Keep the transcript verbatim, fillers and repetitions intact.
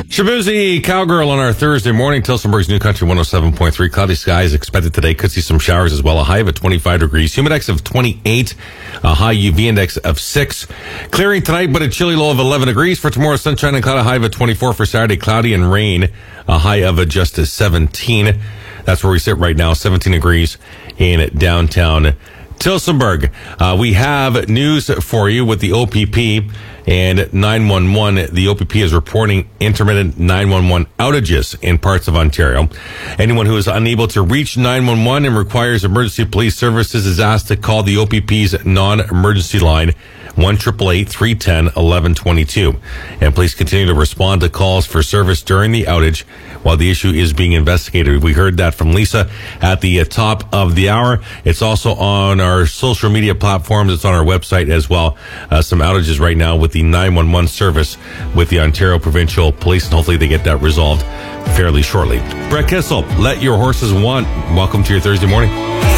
Shabuzi Cowgirl on our Thursday morning. Tilsonburg's New Country one oh seven point three. Cloudy skies expected today. Could see some showers as well. A high of twenty-five degrees. Humidex of twenty-eight. A high U V index of six. Clearing tonight, but a chilly low of eleven degrees. For tomorrow, sunshine and cloud. A high of twenty-four. For Saturday, cloudy and rain. A high of just seventeen. That's where we sit right now. seventeen degrees in downtown Tilsonburg. Uh, we have news for you with the O P P and nine one one. The O P P is reporting intermittent nine one one outages in parts of Ontario. Anyone who is unable to reach nine one one and requires emergency police services is asked to call the O P P's non-emergency line, one eight eight eight, three one zero, one one two two. And please continue to respond to calls for service during the outage while the issue is being investigated. We heard that from Lisa at the top of the hour. It's also on our social media platforms. It's on our website as well. Uh, some outages right now with the nine one one service with the Ontario Provincial Police, and hopefully they get that resolved fairly shortly. Brett Kissel, Let Your Horses Want. Welcome to your Thursday morning.